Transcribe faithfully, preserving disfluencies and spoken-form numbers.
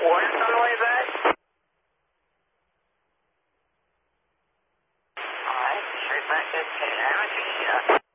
Warners on the way back? Alright, straight back to ten. How much is